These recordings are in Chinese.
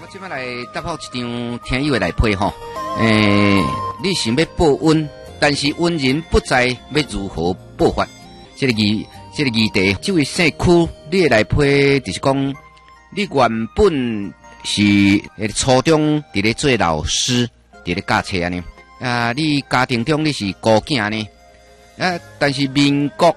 我即摆来答复一张听友的来批吼，你想要报恩，但是恩人不在，要如何报法？这个议题，这位姓区，你的来批就是讲，你原本是初中伫咧做老师，伫咧教册安尼，你家庭中你是孤囝呢，但是民国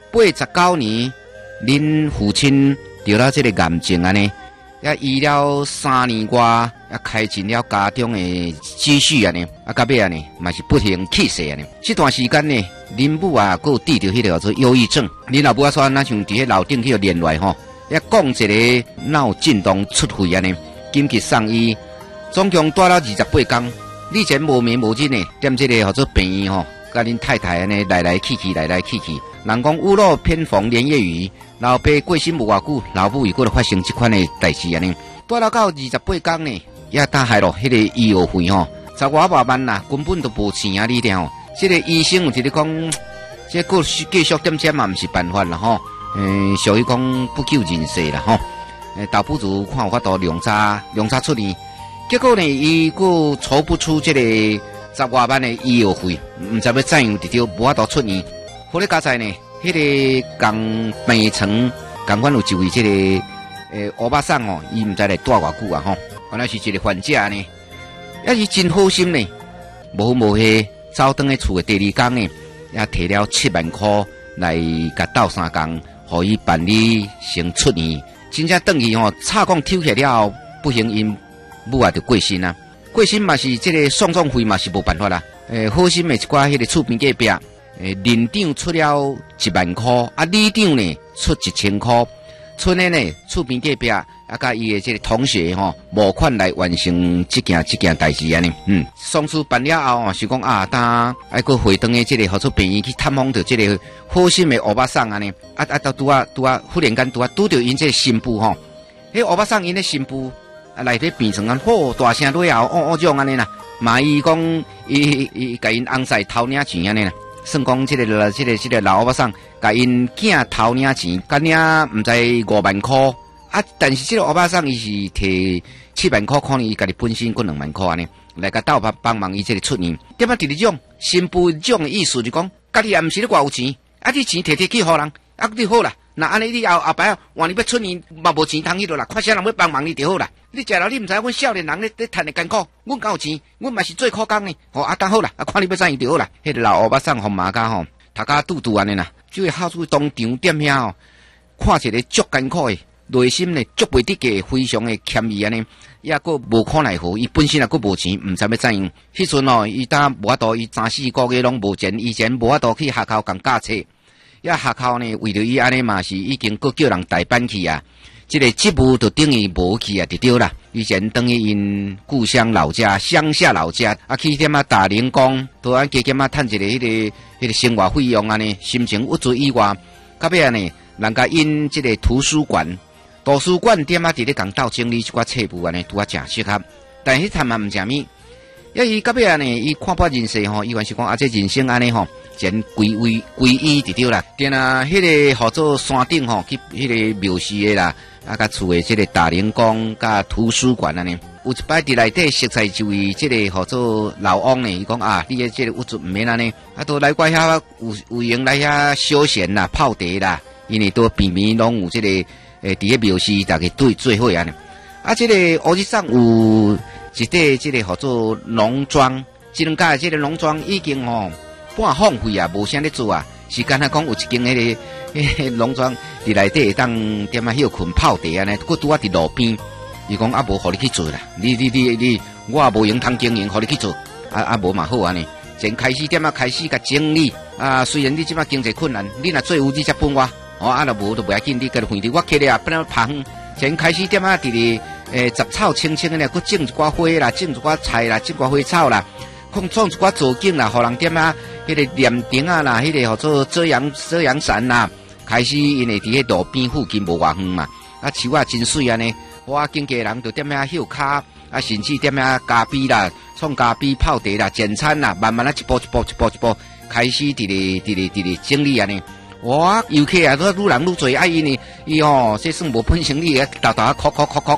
89年，恁父亲得了这个癌症安尼。医了3年外，开尽了家中的积蓄安尼，到尾安尼，嘛是不幸去世安尼。这段时间呢，恁母还有得着迄个叫做忧郁症。恁老母啊，说那像伫迄楼顶去连来吼，讲一个脑震荡出血安尼，紧急送医，总共待了28天。你前无眠无日呢，踮这个叫做病院吼，甲恁太太安尼来来去去，来来去去。人讲屋漏偏逢连夜雨。老爸过身无偌久，老母又搁发生这款的代志安尼，待了到28天呢，也打害咯，迄个医药费吼，10外8万啦，根本都无钱啊！你听吼，这个医生有一个讲，这个继续点钱嘛，毋是办法啦吼，属于讲不救人世啦吼，倒不如看有法度量差出院，结果呢，伊搁筹不出这个10外万的医药费，毋知要怎样直接无法度出院，好咧加在呢。迄个共病床，共款有一位这个欧巴桑哦，伊毋知来住偌久啊吼，原来是一个患者呢，也是真好心呢，无下走倒去厝的第2天呢，也摕了7万块来甲斗3工，互伊办理先出院，真正转去吼，插讲抽起了后，不幸因母啊就过身啊，过身嘛是这个丧葬费嘛是无办法啦，好心的一寡迄个厝边隔壁。连长出了1万块，里长呢出1000块，村的呢厝边隔壁甲伊的这个同学吼，募款来完成这件代志安尼。丧事办了后是讲当爱个回登的这个合作病院去探访到这个好心的欧巴桑安尼，到拄啊，忽然间拄到因这个新妇吼，迄欧巴桑因的新妇来伫病床啊，好大声对后种安尼啦，嘛伊讲伊甲因翁婿偷领钱安尼啦。算讲这个老欧巴桑，甲因囝偷领钱，甲领毋知5万块但是这个欧巴桑伊是摕7万块，可能伊家己本身佫2万块安尼，来甲斗帮忙伊这个出院。点第2种新妇种的意思就讲，家己也毋是咧偌有钱，你钱摕去互人，你好啦。那安尼你后摆换你要出院，嘛无钱通去落啦，看啥人要帮忙你就好啦。你食了你毋知阮少年人咧趁的艰苦，阮敢有钱，阮嘛是做苦工呢。当好啦，看你要怎样就好啦。迄个老欧巴桑红马家吼，头家拄安尼啦，就会孝子当场点遐吼，看一个足艰苦的，内心呢足袂得个，非常的歉意安尼，也佫无可奈何，伊本身也佫无钱，毋知要怎样。迄阵伊当无法度，伊3-4个月拢无钱，以前无法度去学校共教册。学校呢，为着伊安尼嘛是已经佫叫人代办去啊，这个职务就等于无去啊，就对啦。以前等于因故乡老家、乡下老家去点打零工，都加减趁一个迄个生活费用安尼，心情郁卒以外，到尾呢，人家因这个图书馆点伫咧共斗整理一寡册簿安尼，拄正适合。但迄摊嘛毋正面，伊到尾呢，伊看破人世吼，伊原是讲这人生安尼吼。前归依就对啦，电迄个号做山顶吼，去迄个庙寺的啦，甲厝的这个大灵宫甲图书馆安尼，有一摆伫内底熟悉一位这个号做老翁呢，伊讲你的这个屋主毋免安尼，都来我遐有闲来遐休闲啦、泡茶啦，因为都边边拢有这个伫个庙寺，大家最好安尼。这个乌日上有一块这个号做农庄，这两家这个农庄已经吼。半荒废啊，无啥咧做啊。是干那讲有一间迄个农庄伫内底会当点休困泡茶安尼，佫拄伫路边。伊讲无，互你去做啦。你，我也无用通经营，互你去做。无嘛好安尼。先开始开始甲整理。虽然你即摆经济困难，你若做有你才分我。若无都袂要紧，你甲费伫我起来啊，不能旁。先开始伫杂草青青的，佫种一寡花啦，种一寡菜啦，种一寡花草啦。创一寡造景啦，互人点迄个念亭啦，迄个叫做遮阳伞啦，开始因为伫迄路边附近无偌远嘛，树啊真水安尼，我经纪人就点休卡，甚至点咖啡啦，创咖啡泡茶啦，简餐啦，慢慢一步开始伫咧整理安尼。哇，游客都愈人愈多，因为伊这算无本生意，豆哭，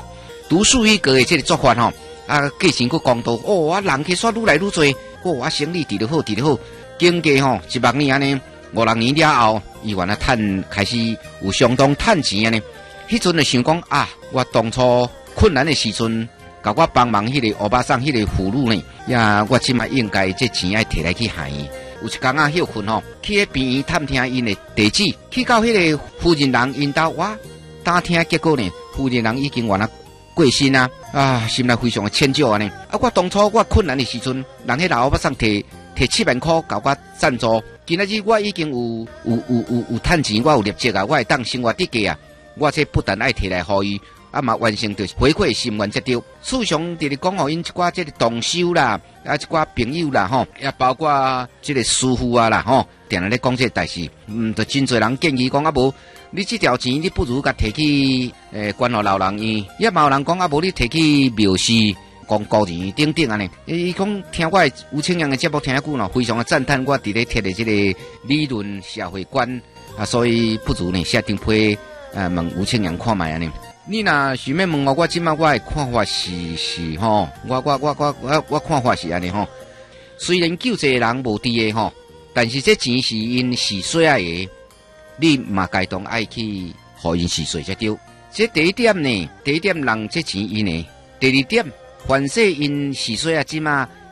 独树一格的这个做法吼，啊，价钱佫公道，哦，啊，人去煞愈来愈多，哦，啊，生意直好，直好，经过吼100年安尼，5、6年了后，伊原来开始有相当趁钱安尼。迄阵就想讲啊，我当初困难的时阵，甲我帮忙迄个欧巴桑迄个俘虏呢，呀，我即马应该这钱爱摕来去还伊。有一天啊，休困吼，去迄病院探听因的地址，去到迄个负责人因兜，我打听结果呢，负责人已经原来过身啊，啊，心内非常的歉疚安尼。啊，我当初我困难的时阵，人迄老欧巴桑摕7万块甲我赞助，今仔日我已经有趁钱，我有业绩啊，我会当生活得价啊，我这不但爱摕来互伊。啊嘛完成着回馈心愿，才对。事上就是讲互因一寡这个同修啦，啊一寡朋友啦吼，也包括这个师傅啊啦吼，定定咧讲这个代志。就真侪人建议讲啊无，你这条钱你不如甲摕去关河老人院，也嘛有人讲啊无你摕去庙寺、公高钱等等安尼。伊讲听我的吴清阳的节目听久咯，非常的赞叹我伫咧摕的这个理论社会观啊，所以不如呢下张批问吴清阳看卖安尼。你若想要问我即摆我的看法是吼，我看法是安尼吼。虽然救济人无伫的吼，但是这钱是因试水啊的，你嘛该当爱去互因试水才对。这第一点呢，第一点人这钱因的，第二点，凡说因试水啊即摆